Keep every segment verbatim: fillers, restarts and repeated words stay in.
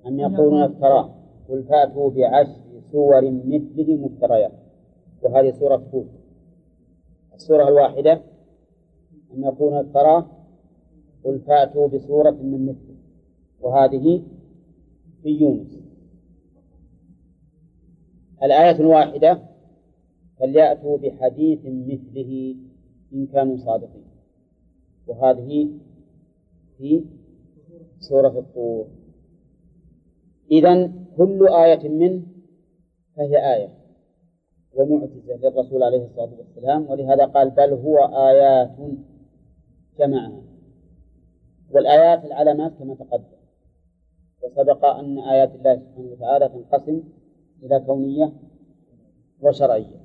أم يقولون افتراه قل فأتوا بعشر سور مثله مفتريات، وهذه سورة هود. السورة الواحدة أم يقولون افتراه قل فأتوا بسورة من مثله، وهذه في يونس. الآية الواحدة فليأتوا بحديث مثله إن كانوا صادقين، وهذه في سورة الطور. إذن كل آية منه فهي آية ومعجزة للرسول عليه الصلاة والسلام، ولهذا قال بل هو آيات جمعها. والآيات العلامات كما تقدم، وسبق أن آيات الله سبحانه وتعالى تنقسم إلى كونية وشرعية.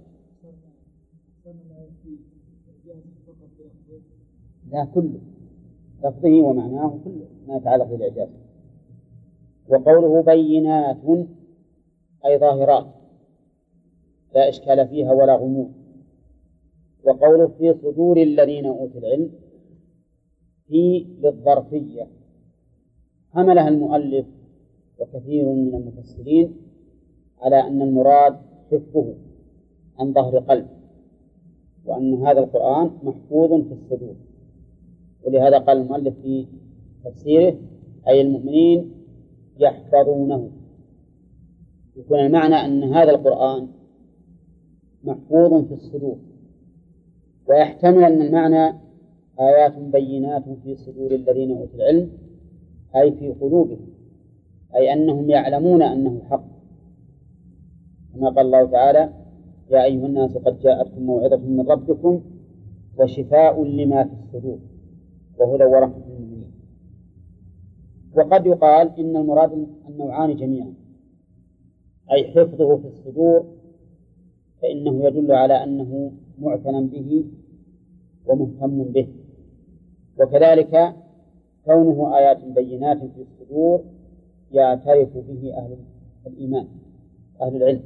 لا، كله لفظه ومعناه كله ما يتعلق بالإعجاز. وقوله بينات أي ظاهرات لا إشكال فيها ولا غموض. وقوله في صدور الذين أوتوا العلم في للظرفية، حملها المؤلف وكثير من المفسرين على أن المراد حفظه عن ظهر قلب، وأن هذا القرآن محفوظ في الصدور. ولهذا قال المؤلف في تفسيره أي المؤمنين يحفظونه، يكون المعنى أن هذا القرآن محفوظ في الصدور. ويحتمل أن المعنى آيات بينات في صدور الذين أوتوا العلم أي في قلوبهم، أي أنهم يعلمون أنه حق، كما قال الله تعالى يا أيها الناس قد جاءتكم موعظة من ربكم وشفاء لما في الصدور وهدى ورحمة للمؤمنين. وقد يقال إن المراد النوعان جميعا، أي حفظه في الصدور فإنه يدل على أنه معتنى به ومهتم به، وكذلك كونه آيات بينات في الصدور يعترف به أهل الإيمان أهل العلم.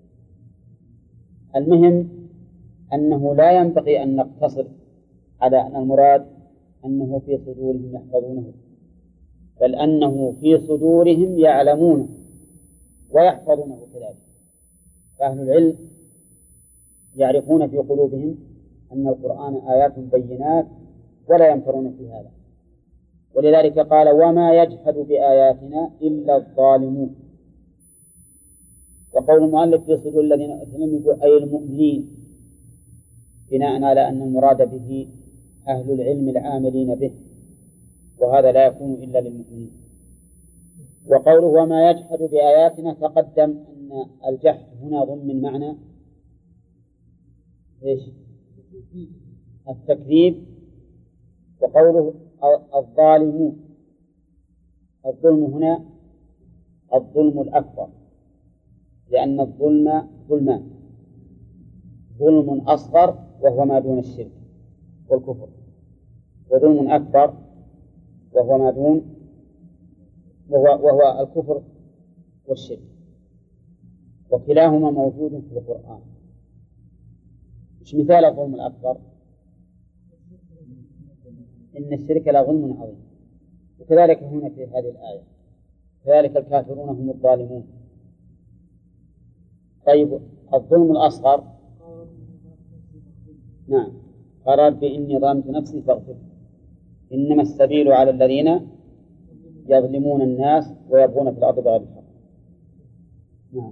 المهم أنه لا ينبغي أن نقتصر على أن المراد أنه في صدورهم يحفظونه، بل أنه في صدورهم يعلمونه ويحفظونه كذلك. فأهل العلم يعرفون في قلوبهم أن القرآن آيات بينات ولا ينفرون في هذا، ولذلك قال وما يجحد بآياتنا إلا الظالمون. وقول المؤلف في صدور الذين يقول أي المؤمنين، بناء على أن المراد به أهل العلم العاملين به، وهذا لا يكون إلا للمؤمنين. وقوله وما يجحد بآياتنا تقدم أن الجحد هنا ضمن معنى إيش؟ التكذيب. وقوله الظالمون، الظلم هنا الظلم الأكبر، لأن الظلم ظلمان، ظلم أصغر وهو ما دون الشرك والكفر، وظلم أكبر وهو ما دون وهو, وهو الكفر والشرك، وكلاهما موجود في القرآن. مش مثال الظلم الأكبر؟ إن الشرك لظلم عظيم. وكذلك هنا في هذه الآية كذلك الكافرون هم الظالمون. طيب الظلم الأصغر، نعم قال رب إني ظلمت نفسي فاغفر، إنما السبيل على الذين يظلمون الناس ويبغون في الأرض بغير الحق. نعم.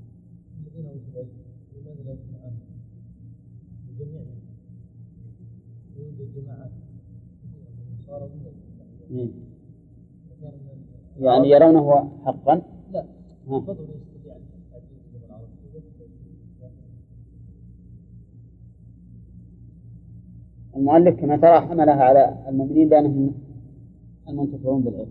يعني يرونه حقا؟ لا. المؤلف كما ترى حملها على المؤمنين بأنهم المنتفعون بالعلم،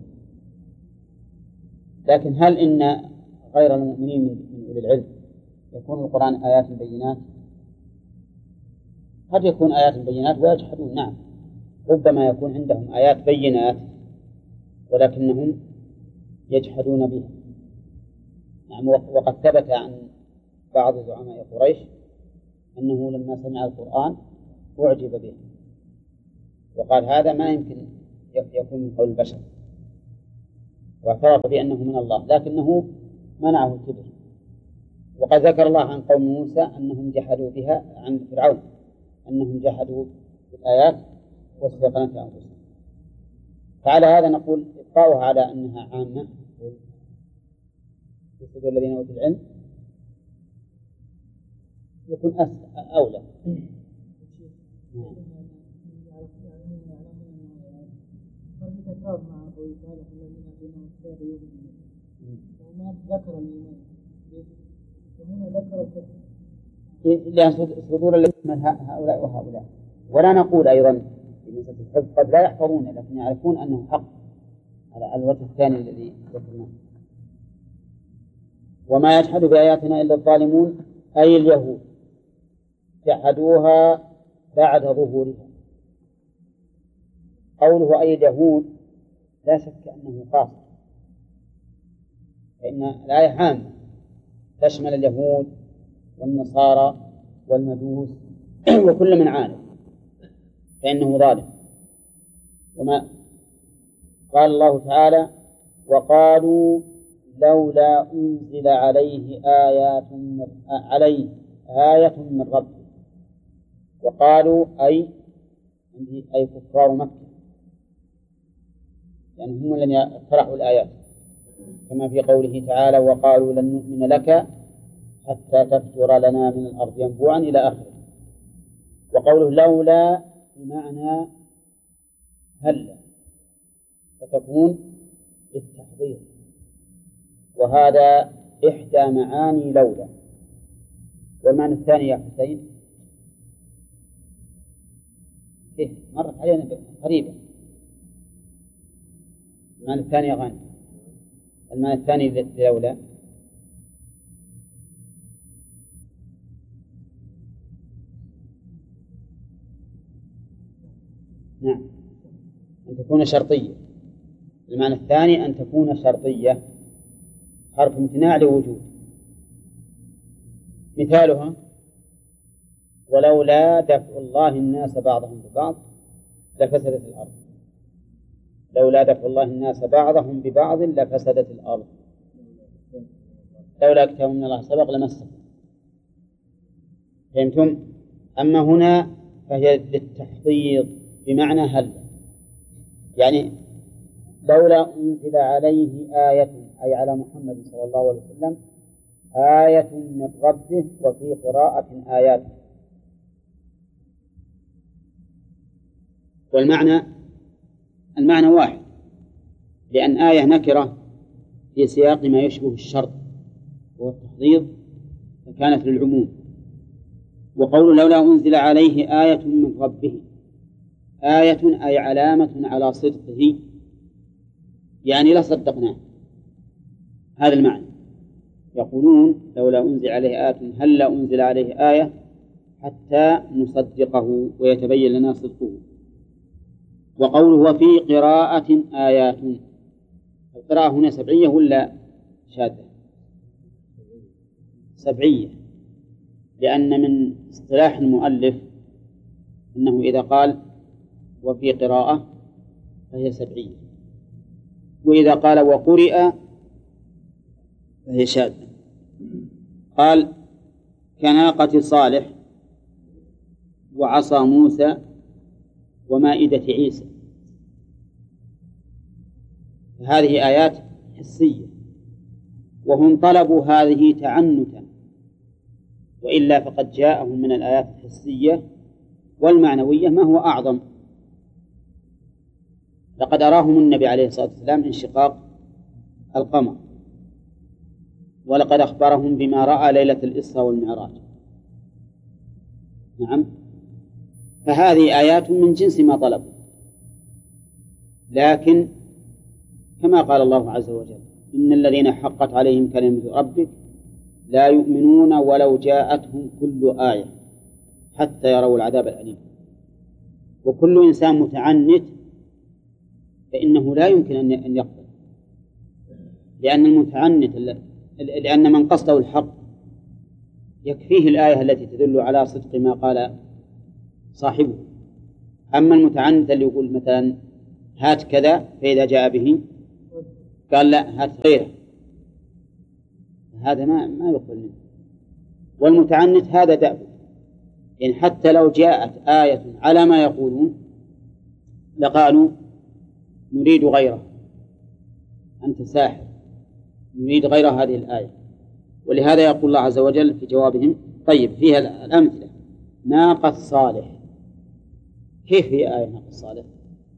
لكن هل إن غير المؤمنين من أولي العلم يكون القرآن آيات بينات؟ قد يكون آيات بينات ويجحدون، نعم، ربما يكون عندهم آيات بينات ولكنهم يجحدون بها. نعم. وقد ثبت عن بعض زعماء قريش أنه لما سمع القرآن أعجب به وقال هذا ما يمكن يكون من قول البشر، واعترف بأنه من الله، لكنه منعه الكبر. وقد ذكر الله عن قوم موسى أنهم جحدوا بها، عن فرعون أنهم جحدوا بالآيات واستيقنتها أنفسهم. فعلى هذا نقول إبقاؤها على أنها عامة في صدور الذين أوتوا العلم يكون أولى. لأن صدور الذين هؤلاء وهؤلاء. ولا نقول أيضا بالنسبة للحب قد لا يحفظون لكن يعرفون أنه حق على الوجه الثاني الذي ذكرناه. وما يجحد بآياتنا إلا الظالمون أي اليهود جحدوها بعد ظهورها. قوله أي اليهود لا شك أنه قاصر، فإن الآية عامة تشمل اليهود والنصارى والمجوس وكل من عانى فإنه ظالم. وما قال الله تعالى وقالوا لولا أنزل عليه آيات من عليه آية من ربه. وقالوا أي أي كفار مكة، يعني هم الذين اقترحوا الآيات، كما في قوله تعالى وقالوا لن نؤمن لك حتى تفجر لنا من الأرض ينبوعا إلى آخره. وقوله لولا بمعنى هل، فتكون للتحضير، وهذا إحدى معاني لولا. والمعنى الثاني يا حسين إيه مرت علينا قريبا. المعنى الثاني يا غانم، المعنى الثاني لولا نعم أن تكون شرطية. المعنى الثاني أن تكون شرطية حرف امتناع لوجود. مثالها ولولا دفع الله الناس بعضهم ببعض لفسدت الأرض. لولا دفع الله الناس بعضهم ببعض لفسدت الأرض. لولا كتاب من الله سبق لمسكم. فهمتم؟ أما هنا فهي للتحضيض بمعنى هل، يعني لولا أنزل عليه آية أي على محمد صلى الله عليه وسلم آية من ربه، وفي قراءة آيات. والمعنى المعنى واحد، لأن آية نكرة في سياق ما يشبه الشرط وهو التحضيض فكانت للعموم. وقول لولا أنزل عليه آية من ربه، آية أي علامة على صدقه، يعني لا صدقناه. هذا المعنى. يقولون لولا أنزل عليه آية هل لا أنزل عليه آية حتى نصدقه ويتبين لنا صدقه. وقوله وفي قراءة آيات، القراءة هنا سبعية ولا شاذة؟ سبعية، لأن من اصطلاح المؤلف أنه إذا قال وفي قراءة فهي سبعية، وإذا قال وقرئ فهي شاذة. قال كناقة صالح وعصا موسى ومائدة عيسى، هذه آيات حسية، وهم طلبوا هذه تعنتا، وإلا فقد جاءهم من الآيات الحسية والمعنوية ما هو أعظم. لقد أراهم النبي عليه الصلاة والسلام انشقاق القمر، ولقد أخبرهم بما رأى ليلة الإسراء والمعراج. نعم، فهذه آيات من جنس ما طلبوا، لكن كما قال الله عز وجل إن الذين حقت عليهم كلمة ربك لا يؤمنون ولو جاءتهم كل آية حتى يروا العذاب الأليم. وكل إنسان متعنت فإنه لا يمكن أن يقبل، لأن المتعنت لأن من قصده الحق يكفيه الآية التي تدل على صدق ما قال صاحبه. أما المتعنت اللي يقول مثلا هات كذا فإذا جاء به قال لا هات غيره، هذا ما ما يقبل منه. والمتعنت هذا دأب، إن حتى لو جاءت آية على ما يقولون لقالوا نريد غيره، أنت ساحر، نريد غير هذه الآية. ولهذا يقول الله عز وجل في جوابهم. طيب فيها الأمثلة. ناقة صالح، كيف هي آية ناقة صالح؟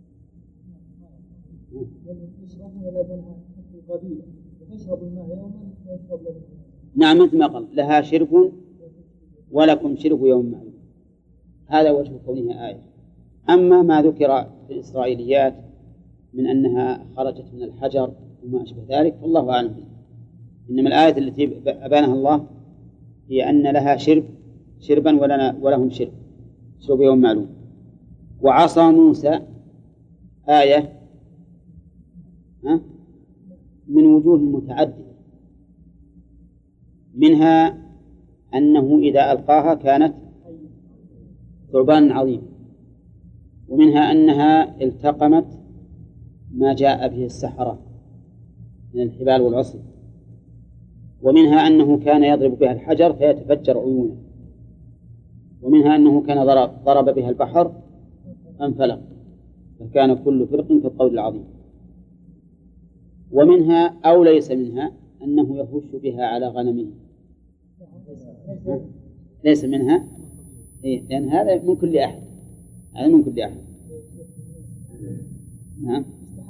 نعم مثل ما قال لها شرب ولكم شرب يوم معلوم، هذا وجه كونها آية. أما ما ذكر في الإسرائيليات من أنها خرجت من الحجر وما أشبه ذلك فالله أعلم. إنما الآية التي أبانها الله هي أن لها شرب شربا ولنا ولهم شرب شرب يوم معلوم. وعصا موسى آية من وجوه متعددة، منها أنه إذا ألقاها كانت ثعبان عظيم، ومنها أنها التقمت ما جاء به السحرة من الحبال والعصي، ومنها أنه كان يضرب بها الحجر فيتفجر عيونه، ومنها أنه كان ضرب, ضرب بها البحر فانفلق فكان كل فرق كالطود العظيم. ومنها أو ليس منها أنه يهش بها على غنمه، ليس منها إيه؟ لأن هذا من كل أحد، هذا من كل أحد. نعم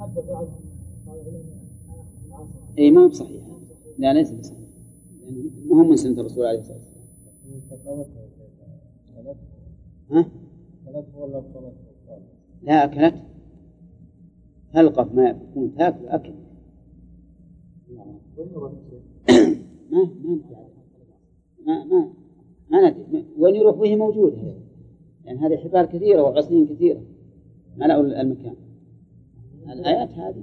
إيه ما هو صحيح، لا ليس بصحيح، يعني ما هو من سنة الرسول عليه الصلاة والسلام. ها؟ لا أكلت تلقف ما يكون تاكل أكل ما ما ما ما ندري وين يروح به موجود، لأن يعني هذه حبال كثيرة وعصيين كثيرة ملأوا المكان. الآيات هذه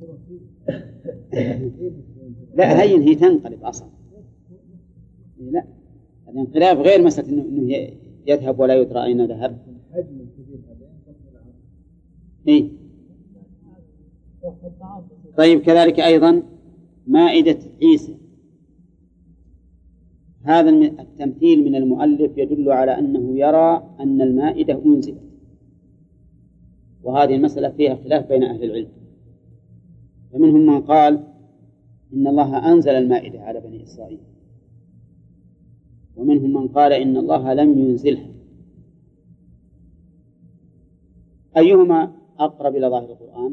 لا هين هي تنقلب أصلا، لا الانقلاب غير مسألة إنه, إنه يذهب ولا يدرى أين ذهب. إيه؟ طيب كذلك أيضا مائدة عيسى، هذا التمثيل من المؤلف يدل على أنه يرى أن المائدة أنزلت، وهذه المسألة فيها خلاف بين أهل العلم، فمنهم من قال إن الله أنزل المائدة على بني إسرائيل، ومنهم من قال إن الله لم ينزلها. أيهما أقرب إلى ظاهر القرآن؟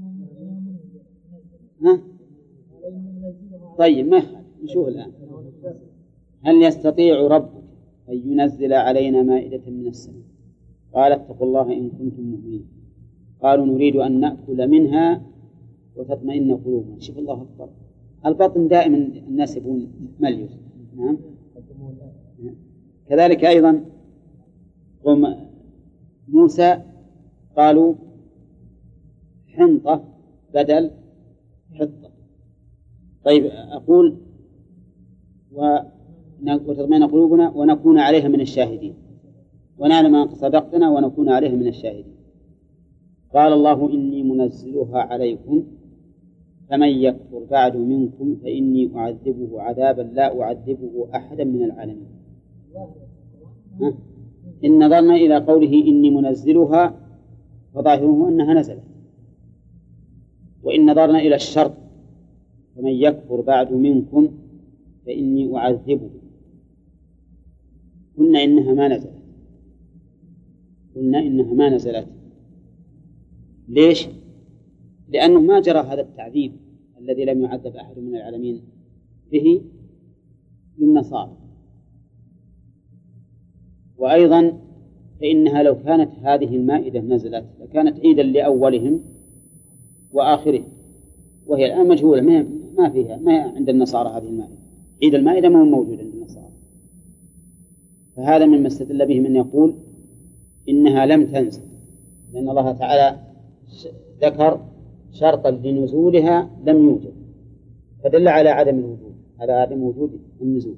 ها؟ طيب ما يخالف، نشوف الآن. هل يستطيع ربك أن ينزل علينا مائدة من السماء؟ قال اتقوا الله إن كنتم مؤمنين. قالوا نريد أن نأكل منها وتطمئن قلوبنا. شوف الله أكبر، البطن دائما الناس يبون مليوس. نعم كذلك أيضا قوم موسى قالوا حنطة بدل حطة. طيب أقول وتطمئن قلوبنا ونكون عليها من الشاهدين، ونعلم أن صدقتنا ونكون عليها من الشاهدين. قال الله إني منزلها عليكم فمن يكفر بعد منكم فإني أعذبه عذابا لا أعذبه أحدا من العالمين. إن نظرنا إلى قوله إني منزلها فظاهره أنها نزلت، وإن نظرنا إلى الشرط فمن يكفر بعد منكم فإني أعذبه قلنا إنها ما نزلت، قلنا إنها ما نزلت. ليش؟ لأنه ما جرى هذا التعذيب الذي لم يعذب أحد من العالمين به للنصارى. وأيضا فإنها لو كانت هذه المائدة نزلت لكانت عيدا لأولهم وآخرهم، وهي الآن مجهولة ما فيها، ما عند النصارى هذه المائدة، عيد المائدة ما هو موجود عند النصارى. فهذا من ما استدل به من يقول إنها لم تنزل، لأن الله تعالى ذكر شرطا لنزولها لم يوجد، فدل على عدم الوجود، على عدم وجود النزول.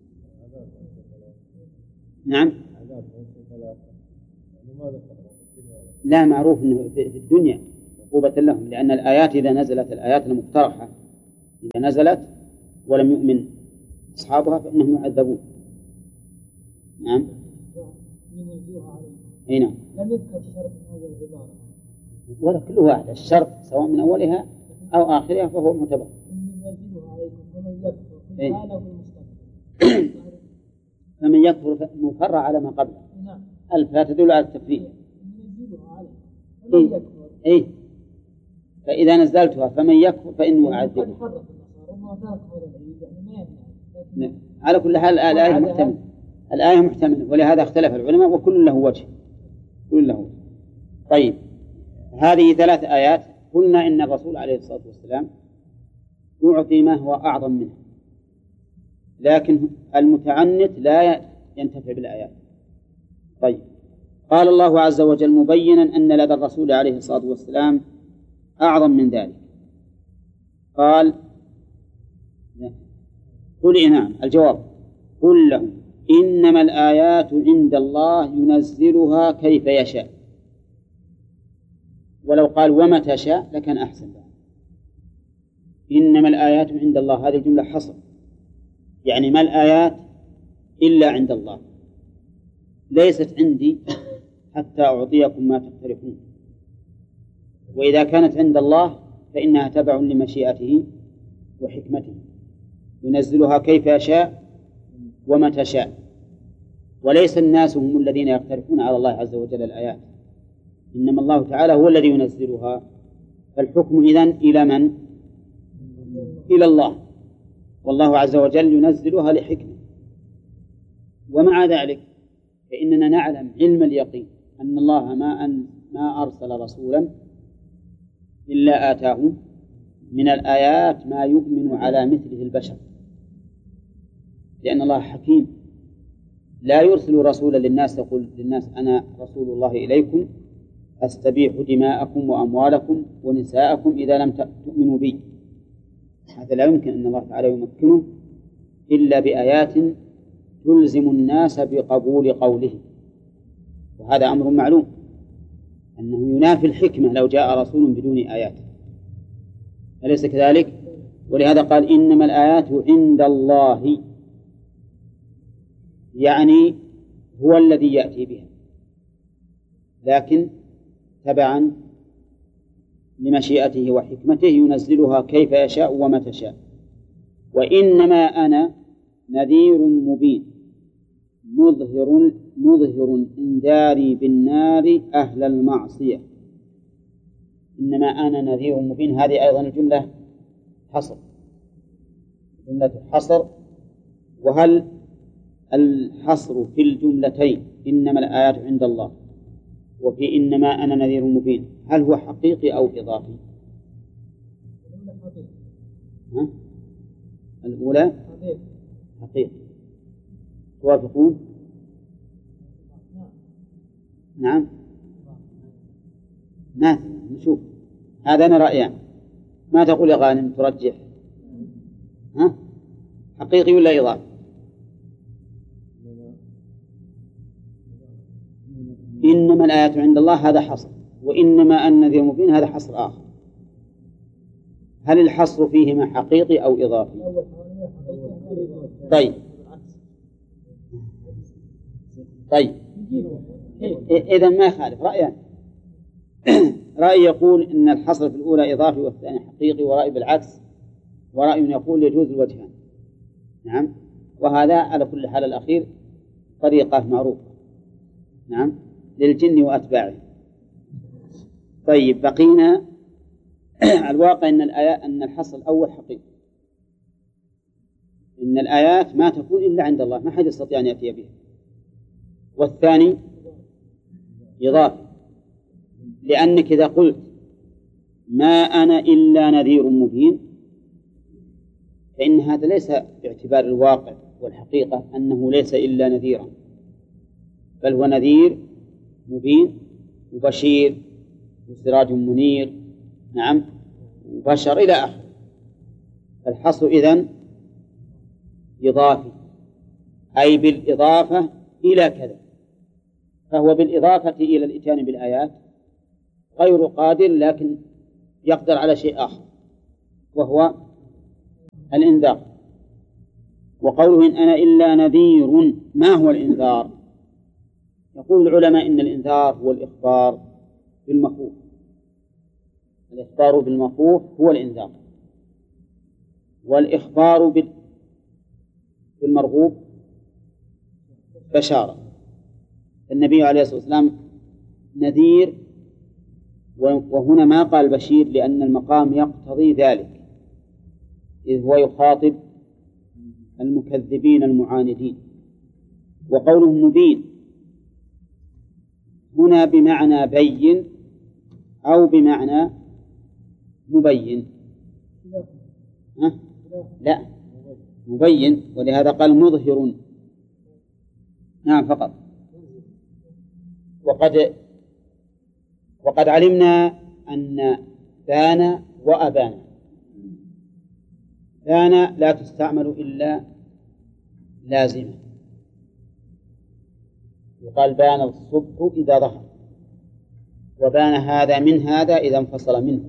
نعم لا معروف أنه في الدنيا عقوبة لهم، لأن الآيات إذا نزلت الآيات المقترحة إذا نزلت ولم يؤمن أصحابها فإنهم يعذبون. نعم. أي نعم. لم يذكر الشرط من أول العبارة ولا كل واحد الشرط سواء من أولها أو آخرها فهو معتبر. إيه؟ فمن يكفر مفرع على ما قبله. نعم. الفاء تدل على التكفير. إيه؟ إيه؟ فإذا نزلتها فمن يكفر فإنه أعذبه. نعم. على كل حال الآية محتملة، الآية محتملة، ولهذا اختلف العلماء وكل له وجه، كل له وجه. طيب، هذه ثلاث آيات. قلنا إن الرسول عليه الصلاة والسلام يعطي ما هو أعظم منه، لكن المتعنت لا ينتفع بالآيات. طيب، قال الله عز وجل مبينا أن لدى الرسول عليه الصلاة والسلام أعظم من ذلك. قال قل نعم. الجواب قل لهم إنما الآيات عند الله ينزلها كيف يشاء. ولو قال ومتى شاء لكان أحسن. إنما الآيات عند الله هذه الجملة حصر، يعني ما الآيات إلا عند الله، ليست عندي حتى أعطيكم ما تقترحون. وإذا كانت عند الله فإنها تبع لمشيئته وحكمته، ينزلها كيف يشاء ومتى شاء. وليس الناس هم الذين يقترحون على الله عز وجل الآيات، إنما الله تعالى هو الذي ينزلها. فالحكم إذن إلى من؟ إلى الله، والله عز وجل ينزلها لحكمة. ومع ذلك فإننا نعلم علم اليقين أن الله ما أن ما أرسل رسولا إلا آتاه من الآيات ما يؤمن على مثله البشر، لأن الله حكيم لا يرسل رسولا للناس يقول للناس أنا رسول الله إليكم أستبيح دماءكم وأموالكم ونساءكم إذا لم تؤمنوا بي. هذا لا يمكن أن الله تعالى يمكنه إلا بآيات تلزم الناس بقبول قوله، وهذا أمر معلوم أنه ينافي الحكمة لو جاء رسول بدون آيات، أليس كذلك؟ ولهذا قال إنما الآيات عند الله، يعني هو الذي يأتي بها، لكن تبعا لمشيئته وحكمته ينزلها كيف يشاء ومتى شاء. وإنما أنا نذير مبين مظهر مظهر إنذاري بالنار أهل المعصية. إنما أنا نذير مبين، هذه أيضا الجملة حصر، جملة حصر. وهل الحصر في الجملتين إنما الآيات عند الله وفي إنما أنا نذير مبين هل هو حقيقي أو إضافي؟ ها؟ الأولى حقيقي. توافقون؟ نعم. نعم. نشوف هذا أنا رأيان. ما تقول يا غانم ترجح؟ ها؟ حقيقي ولا إضافي؟ إنما الآيات عند الله هذا حصر، وإنما أن نذير مبين هذا حصر آخر. هل الحصر فيهما حقيقي أو إضافي؟ طيب طيب إذن ما يخالف رأيان. رأي يقول إن الحصر في الأولى إضافي والثاني حقيقي، ورأي بالعكس، ورأي يقول يجوز الوجهان. نعم. وهذا على كل حال الأخير طريقة معروفة، نعم، للجن وأتباعه. طيب، بقينا الواقع أن الآيات أن الحصر الأول حقيقي، إن الآيات ما تكون إلا عند الله، ما حد يستطيع أن يأتي بها. والثاني إضافي، لأنك إذا قلت ما أنا إلا نذير مبين فإن هذا ليس باعتبار الواقع والحقيقة أنه ليس إلا نذيرا، بل هو نذير مبين وبشير وسراج منير، نعم، وبشر إلى آخره. الحصر إذن إضافي، أي بالإضافة إلى كذا، فهو بالإضافة إلى الإتيان بالآيات غير قادر، لكن يقدر على شيء آخر وهو الإنذار. وقوله إن أنا إلا نذير، ما هو الإنذار؟ يقول العلماء إن الإنذار هو الإخبار بالمخوف، الإخبار بالمخوف هو الإنذار، والإخبار بالمرغوب بشارة. النبي عليه الصلاة والسلام نذير، وهنا ما قال بشير لأن المقام يقتضي ذلك، إذ هو يخاطب المكذبين المعاندين. وقوله مبين هنا بمعنى بين أو بمعنى مبين؟ ها؟ لا، مبين، ولهذا قال مظهر. نعم فقط. وقد وقد علمنا أن بان وأبان، بان لا تستعمل إلا لازمة، يقال بان الصبح إذا ظهر، وبان هذا من هذا إذا انفصل منه.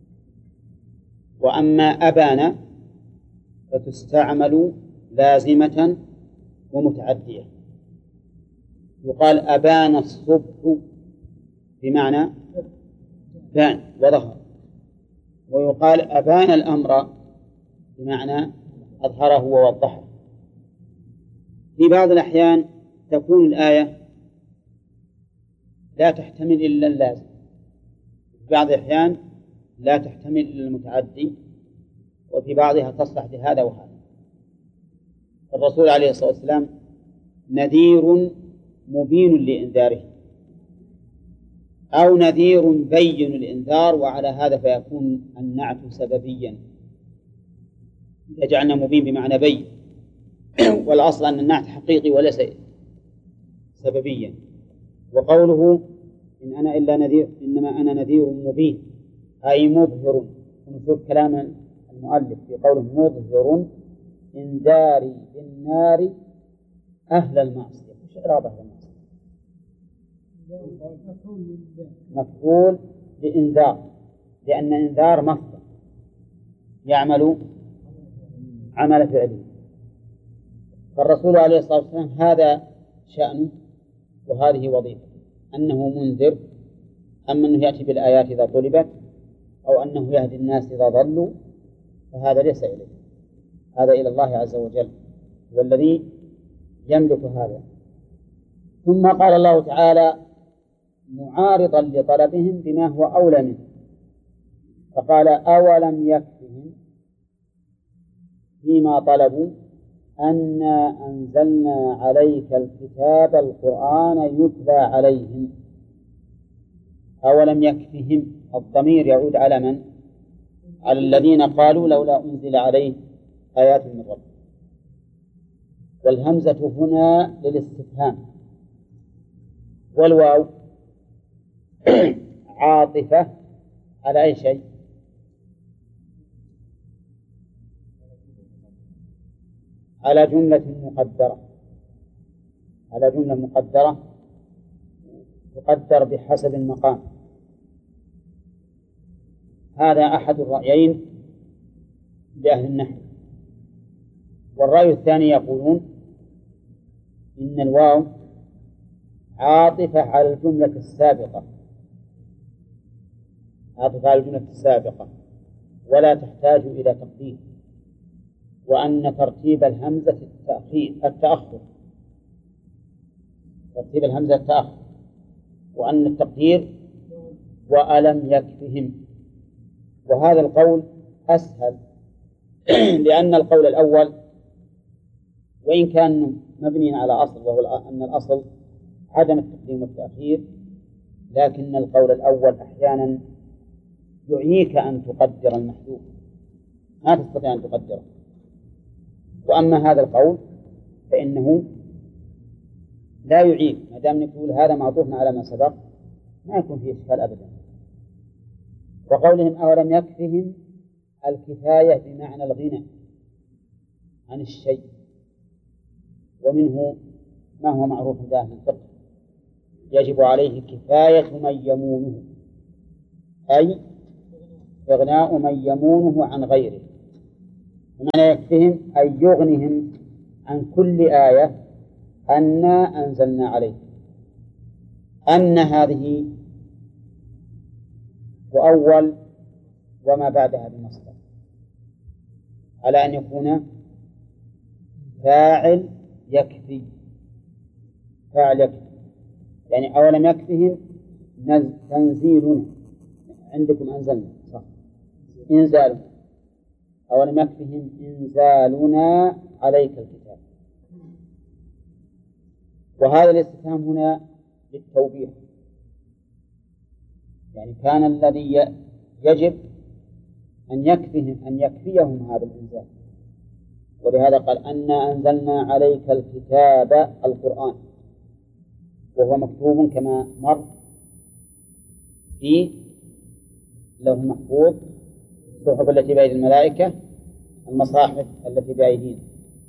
وأما أبان فتستعمل لازمة ومتعدية، يقال أبان الصبح بمعنى بان وظهر، ويقال أبان الأمر بمعنى أظهره ووضحه. في بعض الأحيان تكون الآية لا تحتمل إلا اللازم، في بعض الأحيان لا تحتمل إلا المتعدي، وفي بعضها تصلح لهذا وهذا. الرسول عليه الصلاة والسلام نذير مبين لإنذاره، أو نذير بين الإنذار، وعلى هذا فيكون النعت سببيا إذا جعلنا مبين بمعنى بين، والأصل أن النعت حقيقي وليس سببيا. وقوله إن أنا إلا نذير، إنما أنا نذير مبين أي مظهر. ونشوف كلام المؤلف في قوله مظهر إنذاري بالنار أهل المعصية. وش إعراب أهل المعصية؟ مفعول لإنذار، لأن إنذار مصدر يعمل عمل فعله. فالرسول عليه الصلاة والسلام هذا شأنه وهذه وظيفته، أنه منذر، أما أنه يأتي بالآيات إذا طلبت أو أنه يهدي الناس إذا ضلوا فهذا ليس إليه، هذا إلى الله عز وجل والذي يملك هذا. ثم قال الله تعالى معارضا لطلبهم بما هو أولى منه، فقال أولم يكفهم فيما طلبوا أنا أنزلنا عليك الكتاب القرآن يتلى عليهم. أولم يكفهم، الضمير يعود على من؟ على الذين قالوا لولا أنزل عليه آيات من ربه، والهمزة هنا للاستفهام، والواو عاطفة على أي شيء؟ على جملة مقدرة، على جملة مقدرة تقدر بحسب المقام. هذا أحد الرأيين لأهل النحو. والرأي الثاني يقولون إن الواو عاطفة على الجملة السابقة، عاطفة على الجملة السابقة ولا تحتاج إلى تقدير، وأن ترتيب الهمزة التأخير التأخر، ترتيب الهمزة التأخر، وأن التقدير وألم يكفهم. وهذا القول أسهل، لأن القول الأول وإن كان مبني على أصل وهو أن الأصل عدم التقديم والتأخير، لكن القول الأول أحيانا يعيك أن تقدر المحذوف، ما تستطيع أن تقدره. وأما هذا القول فإنه لا يعيب، ما دام نقول هذا معطوف على ما سبق ما يكون فيه إشكال أبدا. وقولهم أولم يكفهم الكفاية بمعنى الغنى عن الشيء، ومنه ما هو معروف عند أهل الفقه يجب عليه كفاية من يمونه، أي إغناء من يمونه عن غيره، بمعنى يكفيهم أن يغنهم عن كل آية أنا أنزلنا عليه. أن هذه وأول وما بعدها بمصدر، على أن يكون فاعل يكفي، فاعل يكفي، يعني أولم يكفهم تنزيلنا، عندكم أنزلنا صح، إنزال، أولم يكفهم إنزالنا عليك الكتاب. وهذا الاستفهام هنا للتوبيخ، يعني كان الذي يجب أن يكفيهم أن يكفيهم هذا الإنزال، ولهذا قال أنا أنزلنا عليك الكتاب القرآن، وهو مكتوب كما مر في لوح محفوظ، الصحف التي بأيدي الملائكة، المصاحف التي بأيدينا،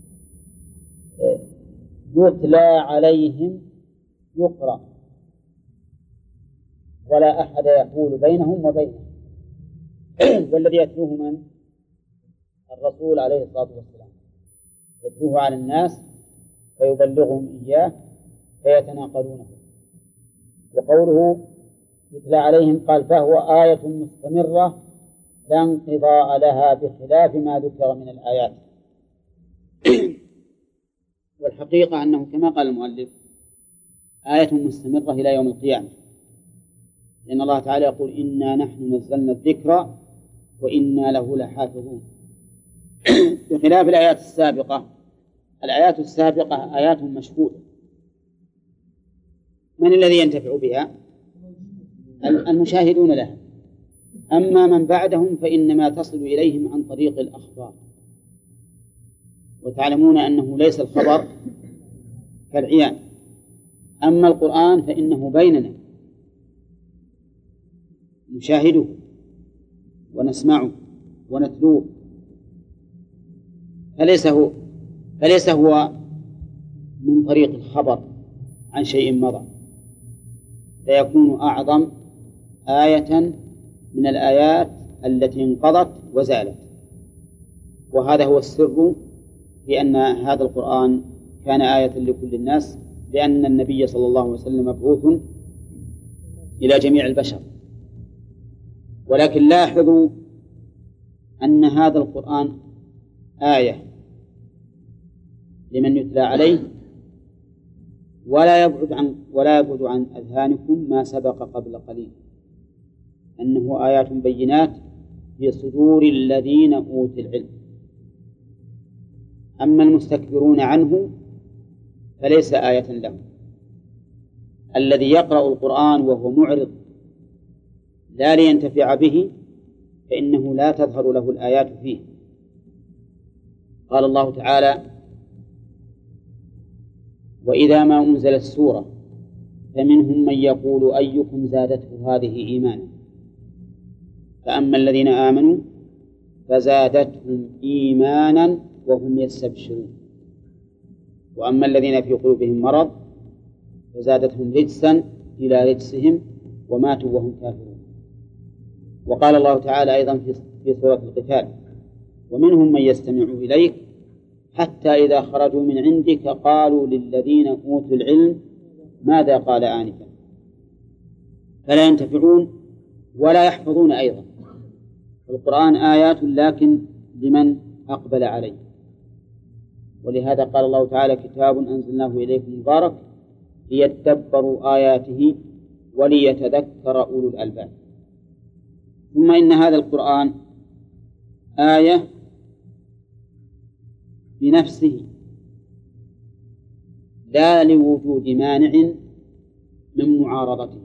يتلى عليهم يقرأ ولا أحد يحول بينهم وبينه. والذي يتلوه من؟ الرسول عليه الصلاة والسلام، يتلوه على الناس فيبلغهم إياه فيتناقلونه. وقوله يتلى عليهم قال فهو آية مستمرة لا انقضاء لها بخلاف ما ذكر من الآيات. والحقيقة أنه كما قال المؤلف آية مستمرة إلى يوم القيامة، لأن الله تعالى يقول إنا نحن نزلنا الذكر وإنا له لحافظون، بخلاف الآيات السابقة. الآيات السابقة آيات مشهودة، من الذي ينتفع بها؟ المشاهدون لها. أما من بعدهم فإنما تصل إليهم عن طريق الأخبار، وتعلمون أنه ليس الخبر كالعيان. أما القرآن فإنه بيننا نشاهده ونسمعه ونتلوه، فليس هو فليس هو من طريق الخبر عن شيء مضى، فيكون أعظم آية من الآيات التي انقضت وزالت. وهذا هو السر في أن هذا القرآن كان آية لكل الناس، لأن النبي صلى الله عليه وسلم مبعوث إلى جميع البشر. ولكن لاحظوا أن هذا القرآن آية لمن يتلى عليه، ولا يبعد عن ولا يبعد عن أذهانكم ما سبق قبل قليل، أنه آيات بينات في صدور الذين أوتوا العلم. أما المستكبرون عنه فليس آية لهم. الذي يقرأ القرآن وهو معرض لا لينتفع به فإنه لا تظهر له الآيات فيه. قال الله تعالى وإذا ما أنزلت سورة فمنهم من يقول أيكم زادته هذه إيمانا فأما الذين آمنوا فزادتهم إيمانا وهم يستبشرون وأما الذين في قلوبهم مرض فزادتهم رجسا إلى رجسهم وماتوا وهم كافرون. وقال الله تعالى أيضا في سورة القتال ومنهم من يستمع إليك حتى إذا خرجوا من عندك قالوا للذين أوتوا العلم ماذا قال آنفا، فلا ينتفعون ولا يحفظون. أيضا القرآن آيات لكن لمن أقبل عليه، ولهذا قال الله تعالى كتاب أنزلناه إليكم مبارك ليتدبروا آياته وليتذكر أولو الألباب. ثم إن هذا القرآن آية بنفسه لا لوجود مانع من معارضته،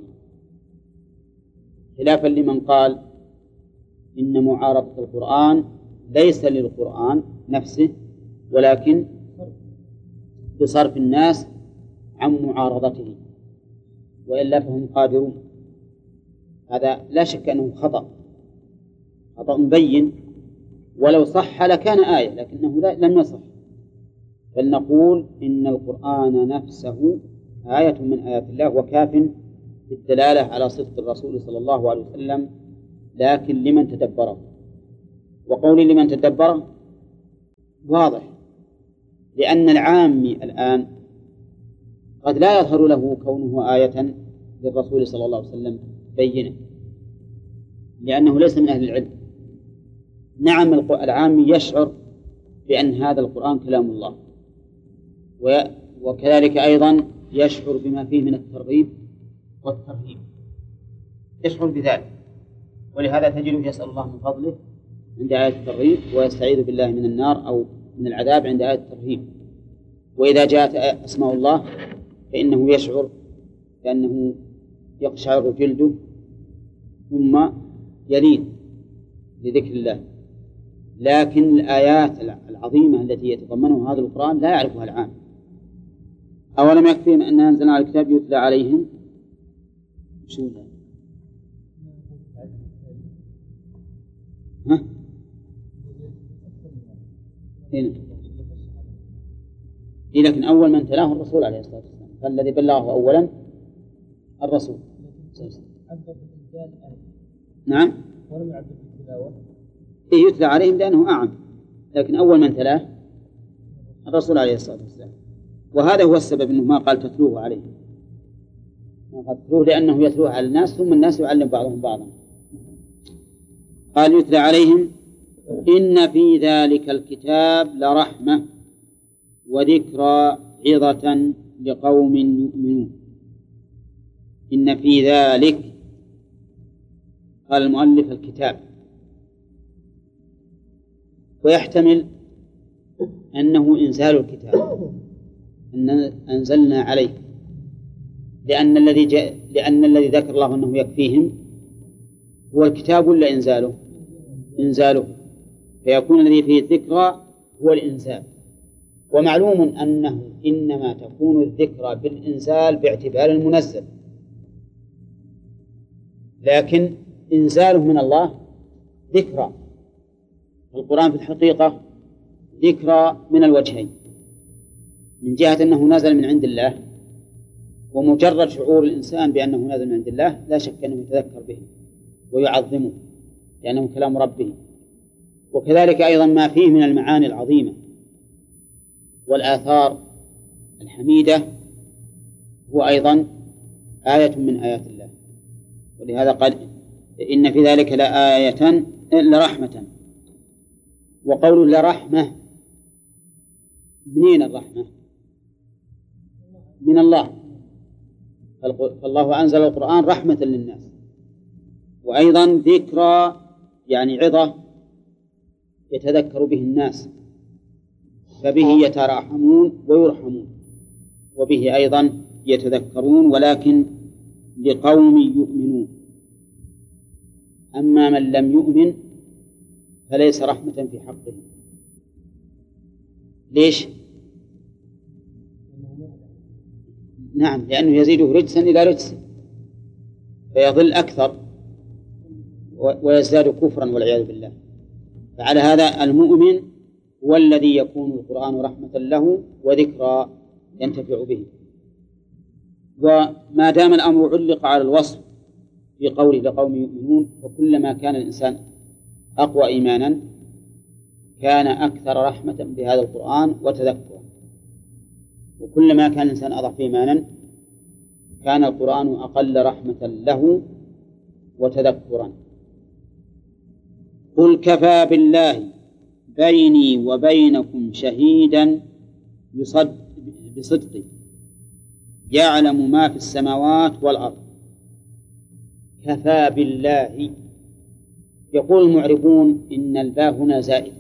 خلافا لمن قال إن معارضة القرآن ليس للقرآن نفسه ولكن بصرف الناس عن معارضته، وإلا فهم قادرون. هذا لا شك أنه خطأ خطأ مبين، ولو صح لكان آية لكنه لم يصح. فلنقول إن القرآن نفسه آية من آيات الله وكاف بالدلالة على صدق الرسول صلى الله عليه وسلم لكن لمن تدبره. وقولي لمن تدبره واضح، لأن العام الآن قد لا يظهر له كونه آية للرسول صلى الله عليه وسلم بينة، لأنه ليس من أهل العلم. نعم العام يشعر بأن هذا القرآن كلام الله، وكذلك أيضا يشعر بما فيه من الترغيب والترهيب، يشعر بذلك، ولهذا تجده يسأل الله من فضله عند آية الترغيب، ويستعيذ بالله من النار أو من العذاب عند آية الترهيب. وإذا جاءت أسماء الله فإنه يشعر بأنه يقشعر جلده ثم يلين لذكر الله. لكن الآيات العظيمة التي يتضمنها هذا القرآن لا يعرفها العام. أولم يكفيهم أن أنزلنا على الكتاب يتلى عليهم شو لا ها هنا إيه، لكن أول من تلاه الرسول عليه الصلاة والسلام، فالذي بلغه أولا الرسول. نعم إيه يتلى عليهم لأنه أعم، لكن أول من تلاه الرسول عليه الصلاة والسلام. وهذا هو السبب أنه ما قال تتلوه عليهم، ما قال تتلوه لأنه يتلوه على الناس ثم الناس يعلم بعضهم بعضا. قال يتلى عليهم إن في ذلك الكتاب لرحمة وذكرى عظة لقوم يؤمنون. إن في ذلك، قال المؤلف الكتاب، ويحتمل أنه إنزال الكتاب، أن أنزلنا عليه، لأن الذي جاء لأن الذي ذكر الله أنه يكفيهم هو الكتاب ولا إنزاله؟ إنزاله، فيكون الذي فيه الذكرى هو الإنزال. ومعلوم أنه إنما تكون الذكرى بالإنزال باعتبار المنزل، لكن إنزاله من الله ذكرى. القرآن في الحقيقة ذكرى من الوجهين، من جهة أنه نزل من عند الله، ومجرد شعور الإنسان بأنه نزل من عند الله لا شك أنه يتذكر به ويعظمه لأنه كلام ربه. وكذلك أيضا ما فيه من المعاني العظيمة والآثار الحميدة هو أيضا آية من آيات الله. ولهذا قال إن في ذلك لآية لرحمة. وقول لرحمة، منين الرحمة؟ من الله، فالله أنزل القرآن رحمة للناس. وأيضا ذكرى يعني عظة يتذكر به الناس، فبه يتراحمون ويرحمون، وبه أيضا يتذكرون، ولكن لقوم يؤمنون. أما من لم يؤمن فليس رحمة في حقه. ليش؟ نعم، لأنه يزيده رجسا إلى رجس فيضل أكثر ويزداد كفرا والعياذ بالله. فعلى هذا المؤمن هو الذي يكون القرآن رحمة له وذكرى ينتفع به. وما دام الأمر علق على الوصف في قوله لقوم يؤمنون، فكلما كان الإنسان أقوى إيمانا كان أكثر رحمة بهذا القرآن وتذكرا، وكلما كان الإنسان أضعف إيمانا كان القرآن أقل رحمة له وتذكرا. قل كفى بالله بيني وبينكم شهيدا بصدقي يعلم ما في السماوات والأرض. كفى بالله، يقول المعربون إن الباء هنا زائدة،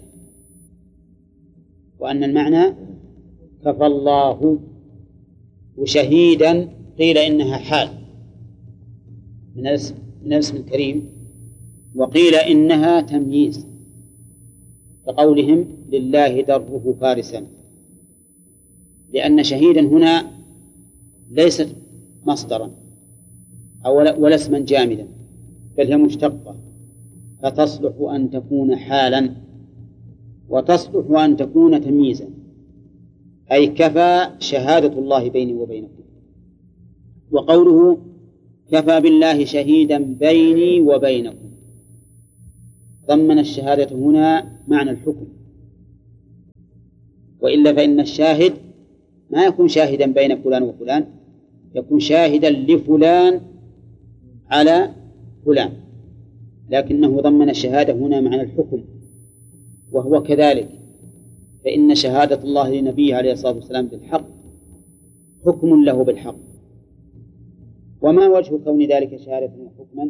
وأن المعنى كفى الله، وشهيدا قيل إنها حال من الاسم من الاسم الكريم، وقيل إنها تمييز كقولهم لله دره فارسا، لأن شهيدا هنا ليست مصدرا أو ولا اسما جامدا، بل هي مشتقة، فتصلح أن تكون حالا وتصلح أن تكون تمييزا، أي كفى شهادة الله بيني وبينكم. وقوله كفى بالله شهيدا بيني وبينكم، ضمن الشهادة هنا معنى الحكم، وإلا فإن الشاهد ما يكون شاهدا بين فلان وفلان، يكون شاهدا لفلان على فلان، لكنه ضمن الشهادة هنا معنى الحكم. وهو كذلك، فإن شهادة الله لنبيه عليه الصلاة والسلام بالحق حكم له بالحق. وما وجه كون ذلك شهادة وحكما؟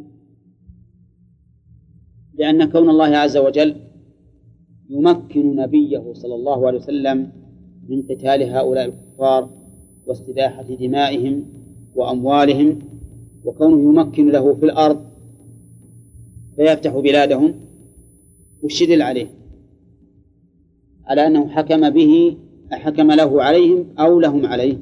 لأن كون الله عز وجل يمكن نبيه صلى الله عليه وسلم من قتال هؤلاء الكفار واستباحة دمائهم وأموالهم، وكونه يمكن له في الأرض فيفتح بلادهم، والشدل عليه على أنه حكم به، حكم له عليهم أو لهم عليه،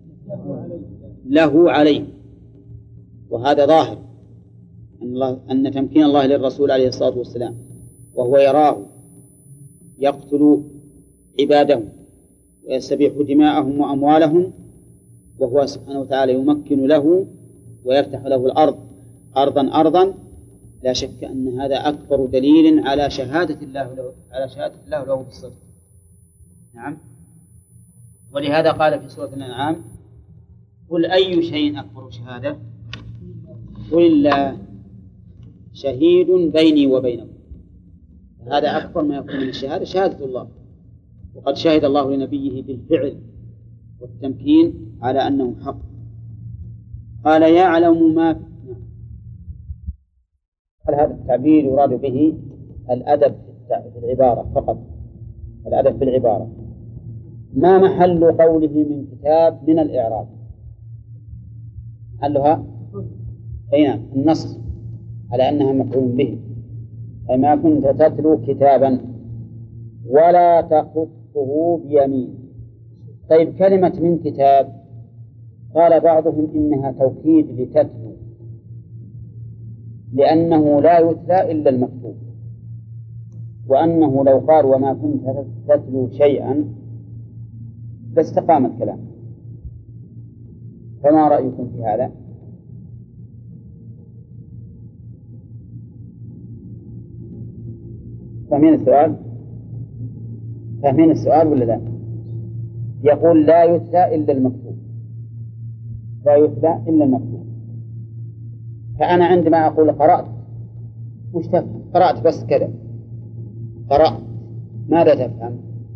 له عليه. وهذا ظاهر أن, الله أن تمكين الله للرسول عليه الصلاة والسلام وهو يراه يقتل عباده ويستبيح دماءهم وأموالهم، وهو سبحانه وتعالى يمكن له ويفتح له الأرض أرضا أرضا، لا شك أن هذا أكبر دليل على شهادة الله له، على شهادة الله له بالصدق. نعم. ولهذا قال في سورة الأنعام: قل أي شيء أكبر شهادة؟ قل الله شهيد بيني وبينكم. هذا أكبر ما يكون من الشهادة شهادة الله، وقد شهد الله لنبيه بالفعل والتمكين على أنه حق. قال: يعلم ما في. هل هذا التعبير يراد به الأدب في العبارة فقط؟ الأدب في العبارة. ما محل قوله من كتاب من الإعراب؟ محلها أين؟ النص على أنها مفعول به، أي ما كنت تتلو كتابا ولا تخطه بيمين. طيب، كلمة من كتاب قال بعضهم إنها توكيد لتتلو، لأنه لا يتلى إلا المكتوب، وأنه لو قال وما كنت تتلو شيئا لاستقام الكلام. فما رأيكم في هذا؟ فاهمين السؤال؟ فاهمين السؤال ولا لا؟ يقول لا يتلى إلا المكتوب، لا يتلى إلا المكتوب. فأنا عندما أقول قرأت، وش تفهم؟ قرأت بس كذا، قرأت، ماذا تفهم؟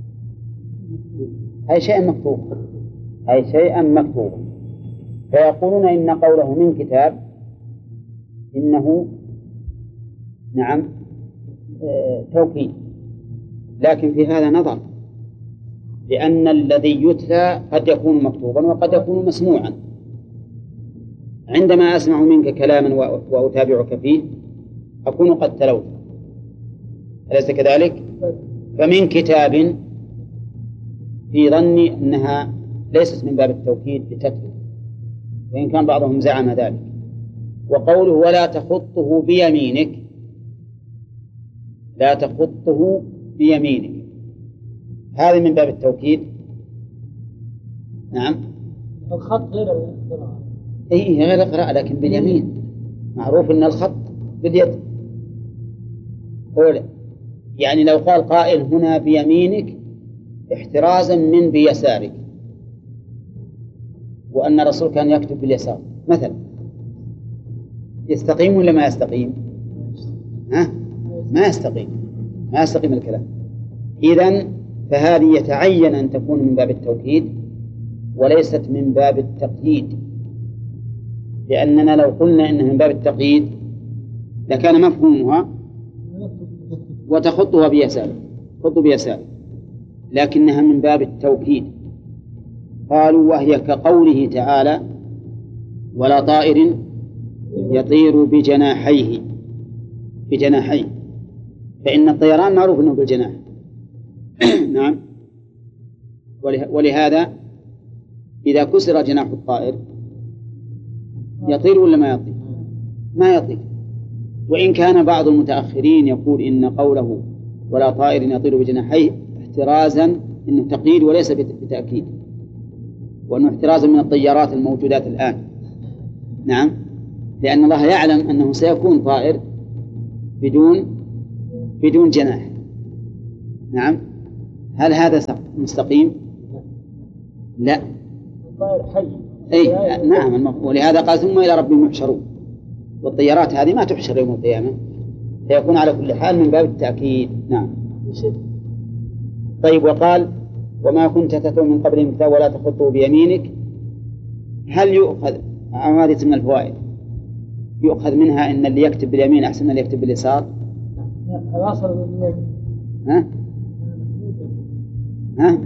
أي شيء مكتوب، أي شيئا مكتوب. فيقولون إن قوله من كتاب إنه نعم توكيد، لكن في هذا نظر، لأن الذي يتلى قد يكون مكتوبا وقد يكون مسموعا. عندما أسمع منك كلاما وأتابعك فيه أكون قد تلوت، أليس كذلك؟ فمن كتاب في ظني أنها ليست من باب التوكيد لتتلو، وإن كان بعضهم زعم ذلك. وقوله ولا تخطه بيمينك، لا تخطه بيمينك، هذا من باب التوكيد. نعم. الخط غير القراءة. إيه غير القراءة، لكن باليمين. معروف أن الخط باليد. أولا يعني لو قال قائل هنا بيمينك احترازا من بيسارك، وأن الرسول كان يكتب باليسار مثلا، يستقيم ولا ما يستقيم؟ ها؟ ما يستقيم، ما يستقيم الكلام. إذن فهذه يتعين أن تكون من باب التوكيد وليست من باب التقييد، لأننا لو قلنا إنها من باب التقييد لكان مفهومها وتخطها بيسار، خط بيسار، لكنها من باب التوكيد. قالوا وهي كقوله تعالى ولا طائر يطير بجناحيه، بجناحيه، فإن الطيران معروف أنه بالجناح. نعم. ولهذا إذا كسر جناح الطائر يطير ولا ما يطير؟ ما يطير. وإن كان بعض المتأخرين يقول إن قوله ولا طائر يطير بجناحيه احترازا إنه تقييد وليس بتأكيد، وأنه احترازا من الطيارات الموجودات الآن. نعم، لأن الله يعلم أنه سيكون طائر بدون بدون جناح. نعم. هل هذا مستقيم؟ لا. الطائر حي. أي نعم. ولهذا قال ثم إلى ربهم يحشرون. والطيارات هذه ما تحشر يوم القيامة، فيكون على كل حال من باب التأكيد. نعم. طيب. وقال وما كنت تتلو من قبل من كتاب ولا تخطه بيمينك. هل يؤخذ هذه من الفوائد يؤخذ منها إن اللي يكتب باليمين أحسن من اللي يكتب باليسار؟ ها؟ ها؟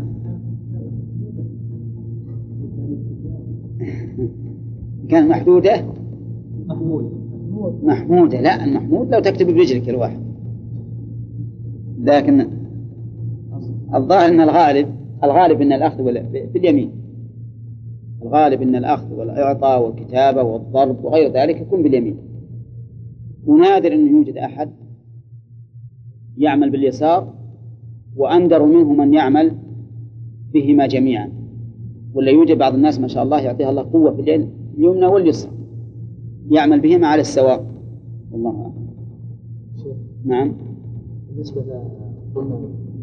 كان محدودة محمود محمودة. لا، المحمود لو تكتب برجلك الواحد، لكن الظاهر أن الغالب الغالب أن الأخذ باليمين. الغالب أن الأخذ والإعطاء والكتابة والضرب وغير ذلك يكون باليمين، ونادر أن يوجد أحد يعمل باليسار، وأندر منه من يعمل بهما جميعا. ولا يوجد بعض الناس ما شاء الله يعطيها الله قوة في اليد اليمنى واليسرى يعمل بهما على السواء. والله أعلم. نعم. بالنسبة قلنا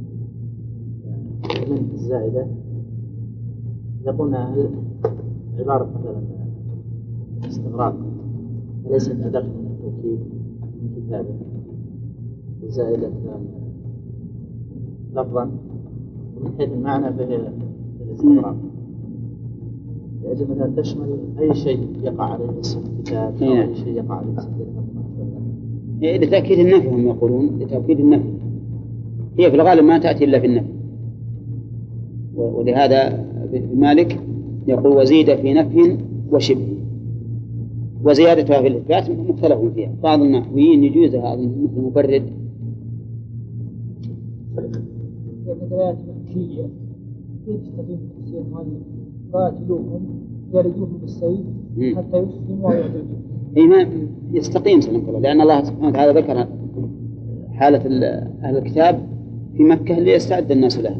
من الزائدة، إذا قلنا عبارة مثلا استغراق أليست أدق من التوكيد من كتابه وزائدة لفظا ومن حيث المعنى فهي الاستغراق، يجب أن تشمل أي شيء يقع عليه اسم الكتاب أو أي شيء يقع عليه اسم الكتاب. لتأكيد النفي هم يقولون لتأكيد النفي، هي في الغالب ما تأتي إلا في النفي. ولهذا مالك يقول وزيد في نفي وشبه، وزيادتها في الإثبات مختلف فيها. بعض النحويين يجوز هذا مثل مبرد. الآيات المكية كيف تستطيع تفسير المؤلف قاتلوهم جلدوهم بالسيف حتى يسلموا ويعتدوا؟ أي ما يستقيم سلمك الله، لأن الله سبحانه وتعالى ذكر حالة أهل الكتاب في مكة ليستعد الناس لها.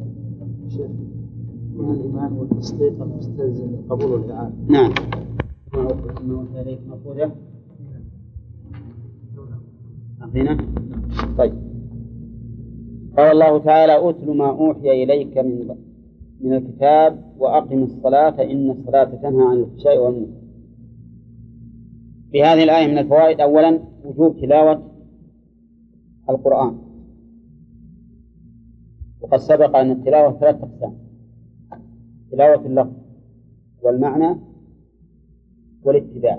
من الإيمان والتصديق المستلزم قبول الإعانة. نعم. ما أوحي إليك مفروضة أعطينا. طيب. قال الله تعالى أتل ما أوحي إليك من من الكتاب وأقم الصلاة إن الصلاة تنهى عن الفحشاء والمنكر. في هذه الآية من الفوائد أولا وجوب تلاوة القرآن، وقد سبق أن التلاوة ثلاث أقسام: تلاوة اللفظ والمعنى والاتباع.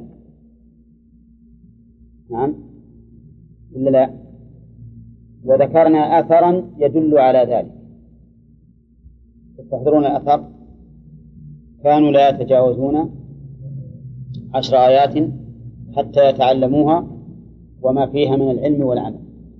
نعم ولا لا؟ وذكرنا أثرا يدل على ذلك. تستحضرون الأثر؟ كانوا لا يتجاوزون عشر آيات حتى يتعلموها وما فيها من العلم والعمل.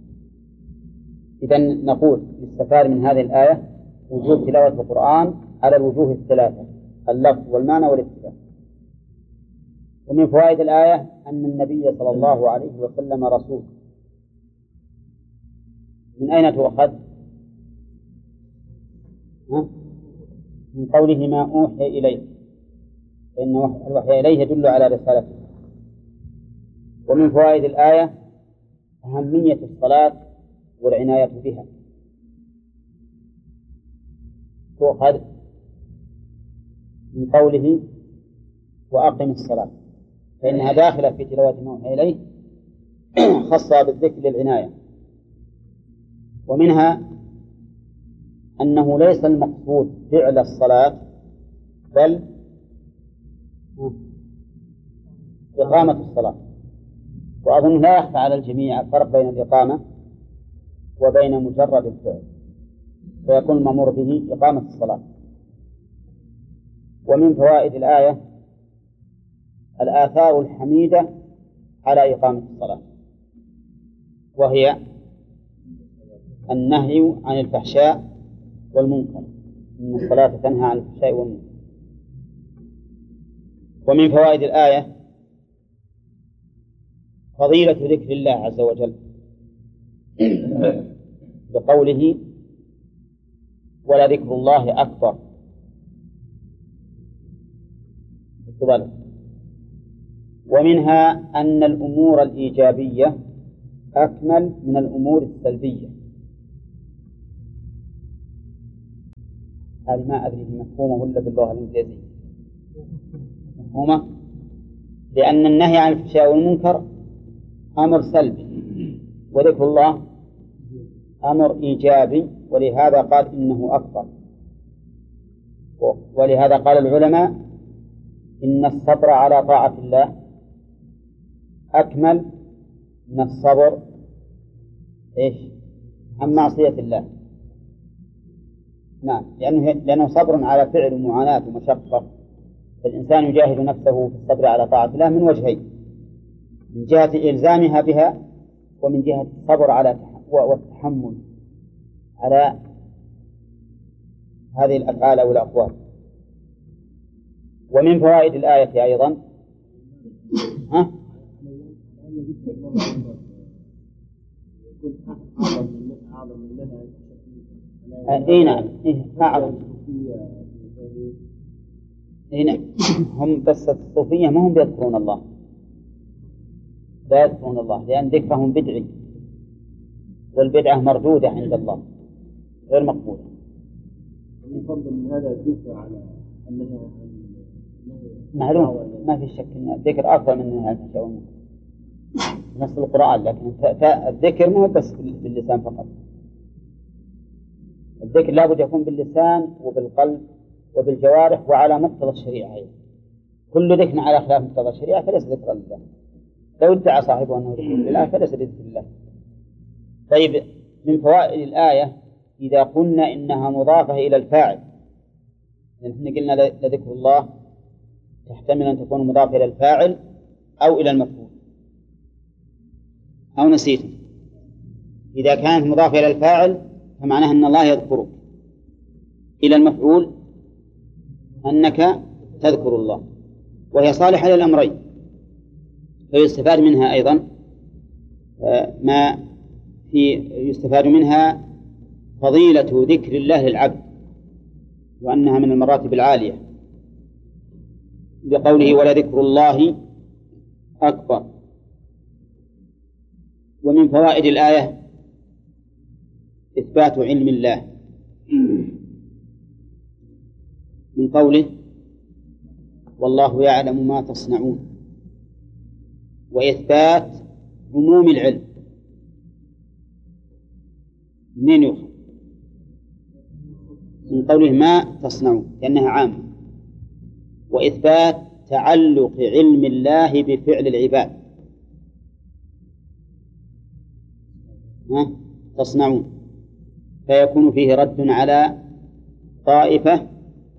إذن نقول يستفاد من هذه الآية وجوب تلاوة القرآن على الوجوه الثلاثة: اللفظ والمعنى والاتباع. ومن فوائد الآية أن النبي صلى الله عليه وسلم رسول. من أين تؤخذ؟ من قوله ما أوحي إليه، فإن الوحي إليه يدل على رسالته. ومن فوائد الآية أهمية الصلاة والعناية بها. تؤخذ من قوله وأقم الصلاة، فإنها داخلة في تلاوة ما أوحي إليه خاصة بالذكر للعناية. ومنها أنه ليس المقصود فعل الصلاة بل إقامة الصلاة. وأظن لا يخفى على الجميع الفرق بين الإقامة وبين مجرد الفعل، فيكون المأمور به إقامة الصلاة. ومن فوائد الآية الآثار الحميدة على إقامة الصلاة، وهي النهي عن الفحشاء والمنكر، إن الصلاة تنهى عن الفحشاء والمنكر. ومن فوائد الآية فضيلة ذكر الله عز وجل بقوله ولذكر الله أكبر. ومنها أن الأمور الإيجابية أكمل من الأمور السلبية. هذه ما أدري مفهومة ولا باللغة الإنجليزية مفهومة، لأن النهي عن الفحشاء والمنكر أمر سلبي، وذكر الله أمر إيجابي، ولهذا قال إنه أكبر. ولهذا قال العلماء إن الصبر على طاعة الله أكمل من الصبر إيش عن معصية الله. نعم، لأنه, لأنه صبر على فعل ومعاناة ومشقة، فالإنسان يجاهد نفسه في الصبر على طاعة الله من وجهين: من جهة إلزامها بها، ومن جهة الصبر على والتحمل على هذه الأفعال أو الأقوال. ومن فوائد الآية أيضا ها؟ اي نعم أعظم. اي نعم، هم بس الصوفية ما هم بيذكرون الله، لا يذكرون الله، لأن ذكرهم بدعي، والبدعة مردودة عند الله غير مقبولة. يفضل من هذا الذكر على أنها معلوم، ما في شك أن الذكر أفضل من هذا الشيء نص القرآن، لكن الذكر مو بس باللسان فقط، الذكر لابد يكون باللسان وبالقلب وبالجوارح وعلى مقتضى الشريعة أيضا. كل ذكر على خلاف مقتضى الشريعة فليس ذكر لله، لو ادعى صاحبه أنه ذكر لله فليس بذكر الله. طيب، من فوائد الآية إذا قلنا إنها مضافة إلى الفاعل، نحن قلنا لذكر الله تحتمل أن تكون مضافة إلى الفاعل أو إلى المفعول، أو نسيتم. إذا كانت مضافة إلى الفاعل فمعناها أن الله يذكرك، إلى المفعول أنك تذكر الله، وهي صالحة للأمرين. فيستفاد منها أيضا ما في يستفاد منها فضيلة ذكر الله للعبد، وأنها من المراتب العالية، بقوله ولذكر الله أكبر. ومن فوائد الآية إثبات علم الله، من قوله والله يعلم ما تصنعون، وإثبات عموم العلم. منين يؤخذ؟ من قوله ما تصنعون لأنها عامة، وإثبات تعلق علم الله بفعل العباد. تصنعون فيكون فيه رد على طائفة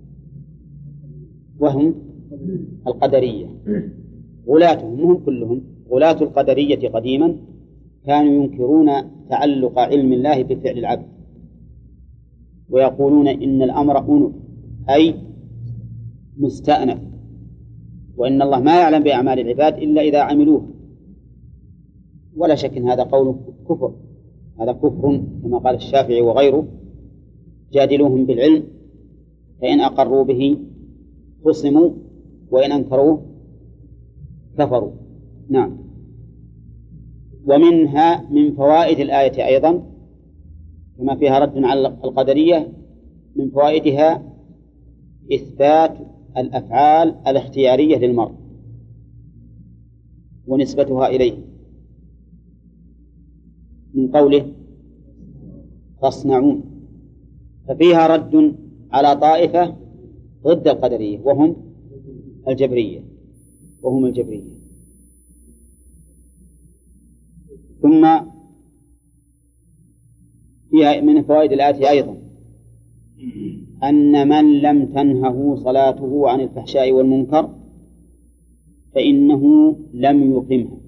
وهم القدرية، غلاتهم هم كلهم غلاة القدرية قديما كانوا ينكرون تعلق علم الله بفعل العبد، ويقولون إن الأمر أنف أي مستأنف، وإن الله ما يعلم بأعمال العباد إلا إذا عملوها. ولا شك أن هذا قول كفر، هذا كفر كما قال الشافعي وغيره: جادلوهم بالعلم فإن أقروا به خصموا وإن أنكروه كفروا. نعم. ومنها من فوائد الآية أيضا كما فيها رد على القدرية، من فوائدها إثبات الأفعال الاختيارية للمرء ونسبتها إليه، من قوله تصنعون، ففيها رد على طائفة ضد القدرية وهم الجبرية وهم الجبرية. ثم فيها من فوائد الآية أيضا أن من لم تنهه صلاته عن الفحشاء والمنكر فإنه لم يقمها.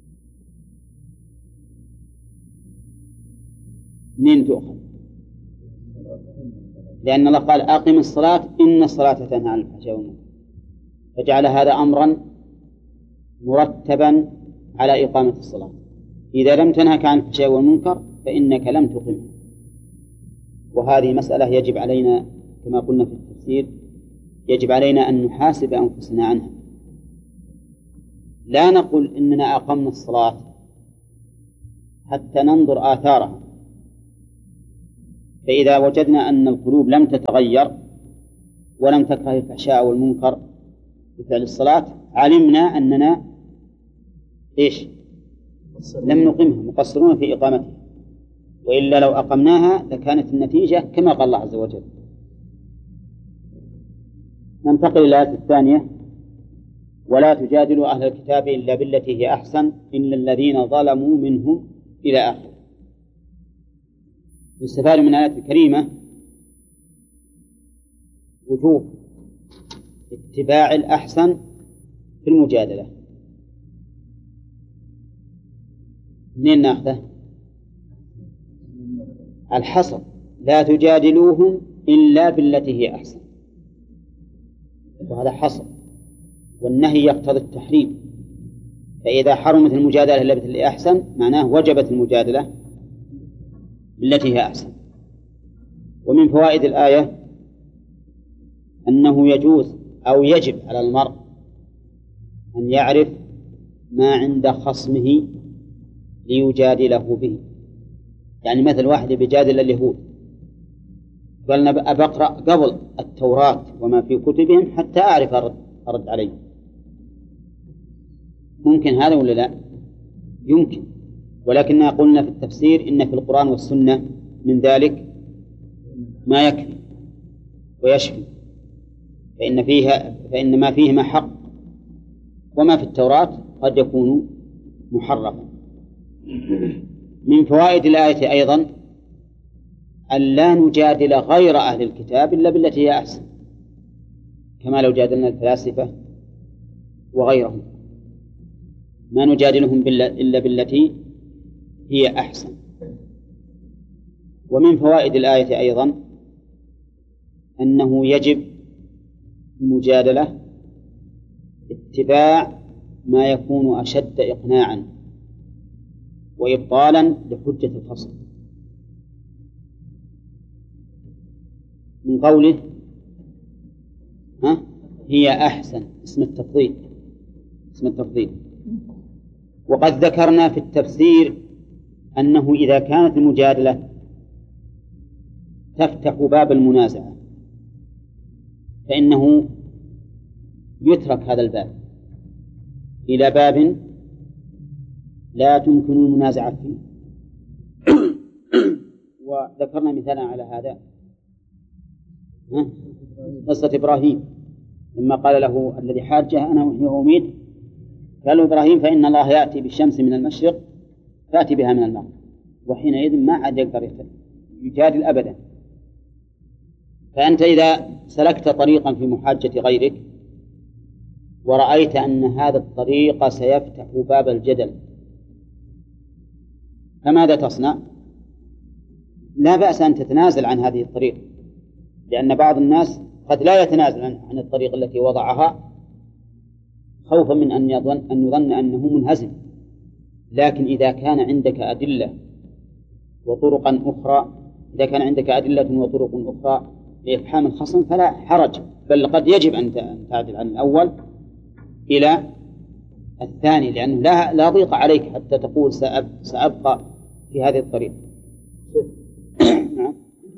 منين تؤخذ؟ لأن الله قال أقم الصلاة إن الصلاة تنهى عن الفحشاء والمنكر، فجعل هذا أمرا مرتبا على إقامة الصلاة. إذا لم تنهك عن الفحشاء والمنكر فإنك لم تقمها. وهذه مسألة يجب علينا كما قلنا في التفسير، يجب علينا أن نحاسب أنفسنا عنها. لا نقول إننا أقمنا الصلاة حتى ننظر آثارها. فإذا وجدنا أن القلوب لم تتغير ولم تكره الفحشاء والمنكر بفعل الصلاة علمنا أننا إيش؟ لم نقمها، مقصرون في إقامتها، وإلا لو أقمناها لكانت النتيجة كما قال الله عز وجل. ننتقل إلى الآية الثانية: ولا تجادلوا أهل الكتاب إلا بالتي هي أحسن إلا الذين ظلموا منهم إلى آخره. يستفاد من الآية الكريمة وجوب اتباع الأحسن في المجادلة. منين نأخذه؟ الحصر: لا تجادلوهم إلا بالتي هي أحسن، وهذا حصر، والنهي يقتضي التحريم. فإذا حرمت المجادلة إلا بالتي هي أحسن معناه وجبت المجادلة بالتي هي أحسن. ومن فوائد الآية أنه يجوز أو يجب على المرء أن يعرف ما عند خصمه ليجادله به. يعني مثل واحد بيجادل اليهود قال أنا أقرأ قبل التوراة وما في كتبهم حتى أعرف أرد, أرد عليه. ممكن هذا ولا لا؟ يمكن، ولكننا قلنا في التفسير إن في القرآن والسنة من ذلك ما يكفي ويشفي، فإن فيها فإن ما فيهما حق، وما في التوراة قد يكون محرفا. من فوائد الآية أيضا أن لا نجادل غير أهل الكتاب إلا بالتي هي أحسن، كما لو جادلنا الفلاسفة وغيرهم ما نجادلهم إلا بالتي هي أحسن. ومن فوائد الآية أيضا أنه يجب المجادلة اتباع ما يكون أشد إقناعا وإبطالا لحجة الخصم، من قوله ها هي أحسن، اسم التفضيل اسم التفضيل. وقد ذكرنا في التفسير أنه إذا كانت المجادلة تفتح باب المنازعة فإنه يترك هذا الباب إلى باب لا تمكن المنازعة فيه. وذكرنا مثالا على هذا قصة إبراهيم لما قال له الذي حاجه أنا وهي أميت، قال له إبراهيم فإن الله يأتي بالشمس من المشرق فأتي بها من المغرب، وحينئذ ما عاد يقدر يجادل أبدا. فأنت إذا سلكت طريقا في محاجة غيرك ورأيت أن هذا الطريق سيفتح باب الجدل فماذا تصنع؟ لا بأس أن تتنازل عن هذه الطريقة، لأن بعض الناس قد لا يتنازل عن الطريق التي وضعها خوفا من أن يظن, أن يظن أنه منهزم. لكن إذا كان عندك أدلة وطرقا أخرى إذا كان عندك أدلة وطرق أخرى لإفحام الخصم فلا حرج، بل قد يجب أن تعدل عن الأول إلى الثاني، لأنه لا, لا ضيق عليك حتى تقول سأب سأبقى في هذه الطريقة. نعم.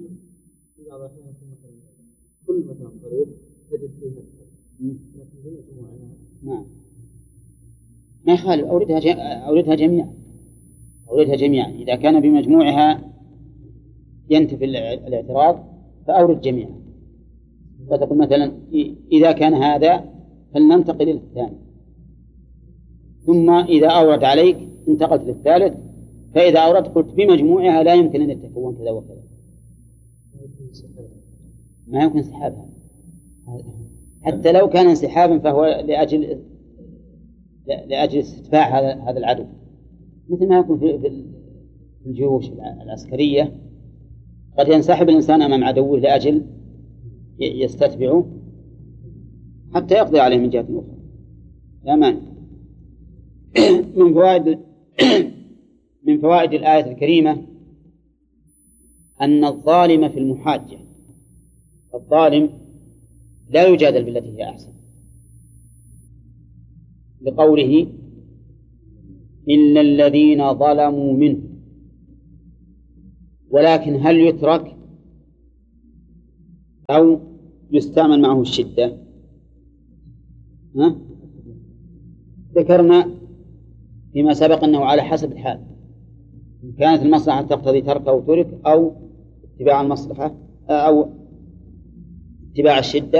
كل مثلا طريق تجد فيها لكن في مجموعها نعم ما يخالف، أوردها ج... أوردها جميعا أوردها جميعا إذا كان بمجموعها ينتفي الاعتراض فأورد جميعا. فتقول مثلا إذا كان هذا فلننتقل إلى الثاني، ثم إذا أورد عليك انتقلت للثالث، فإذا أورد قلت بمجموعها لا يمكن أن يتكون كذا وكذا. ما يمكن انسحابها، حتى لو كان انسحابا فهو لأجل لأجل استدفاع هذا هذا العدو، مثل ما يكون في الجيوش العسكرية قد ينسحب الإنسان أمام عدوه لأجل يستتبعه حتى يقضي عليه من جهة أخرى. لا مانع. من فوائد من فوائد الآية الكريمة أن الظالم في المحاجة الظالم لا يجادل بالتي هي أحسن، لقوله إلا الذين ظلموا منه. ولكن هل يترك أو يستعمل معه الشدة؟ ها؟ ذكرنا فيما سبق أنه على حسب الحال، إن كانت المصلحة تقتضي تركه أو ترك، أو اتباع المصلحة أو اتباع الشدة